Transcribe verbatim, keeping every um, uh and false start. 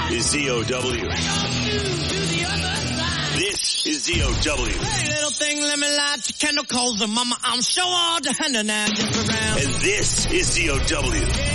is Z O W. This is Z O W. Hey, little thing, let me light your candle coals, and mama, I'm sure all the hand and around. And this is Z O W.